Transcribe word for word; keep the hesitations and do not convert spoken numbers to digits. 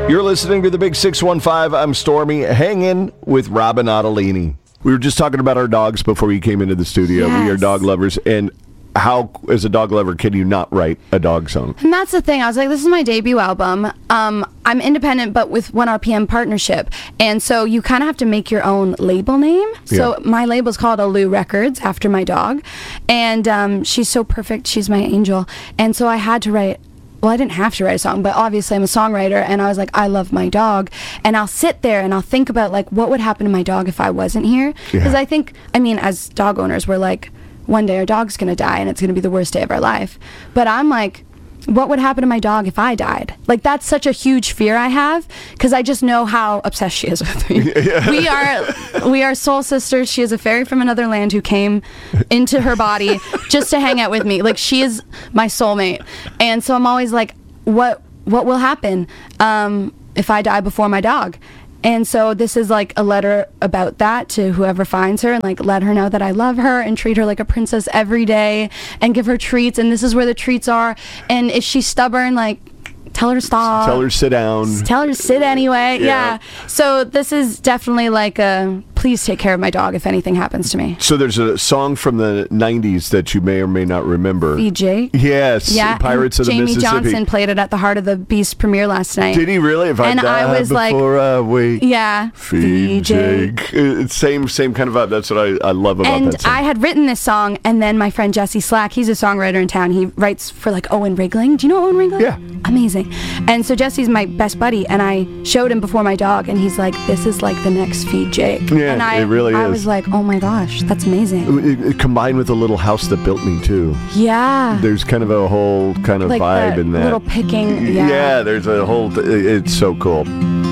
You're listening to the Big six one five. I'm Stormy, hanging with Robin Ottolini. We were just talking about our dogs before you came into the studio. Yes. We are dog lovers, and how, as a dog lover, can you not write a dog song? And that's the thing. I was like, this is my debut album. Um, I'm independent, but with one R P M partnership. And so you kind of have to make your own label name. So Yeah. my label's called Alou Records, after my dog. And um, she's so perfect. She's my angel. And so I had to write, well, I didn't have to write a song, but obviously I'm a songwriter. And I was like, I love my dog. And I'll sit there and I'll think about, like, what would happen to my dog if I wasn't here? Because Yeah. I think, I mean, as dog owners, we're like, one day our dog's going to die and it's going to be the worst day of our life. But I'm like, what would happen to my dog if I died? Like, that's such a huge fear I have, because I just know how obsessed she is with me. Yeah. We are we are soul sisters. She is a fairy from another land who came into her body just to hang out with me. Like, she is my soulmate. And so I'm always like, what what will happen um, if I die before my dog? And so this is like a letter about that to whoever finds her, and like let her know that I love her and treat her like a princess every day and give her treats, and this is where the treats are. And if she's stubborn, like, tell her to stop. Tell her to sit down. Tell her to sit anyway. Yeah. Yeah. So this is definitely like a, please take care of my dog if anything happens to me. So there's a song from the nineties that you may or may not remember. E J. Yes. Yeah. Pirates and of the Jamie Mississippi. Johnson played it at the Heart of the Beast premiere last night. Did he really? If I And die I was like- before I wake, Yeah. feed Jake. It's same same kind of vibe. That's what I, I love about And that song. I had written this song, and then my friend Jesse Slack, he's a songwriter in town. He writes for like Owen Rigling. Do you know Owen Rigling? Yeah. Amazing. And so Jesse's my best buddy, and I showed him before my dog, and he's like, "This is like the next Feed Jake." Yeah, and I, it really I is. was like, "Oh my gosh, that's amazing." It- it combined with a little house that built me too. Yeah. There's kind of a whole kind of Like vibe that in that. little picking. Yeah. Yeah, there's a whole. Th- it's so cool.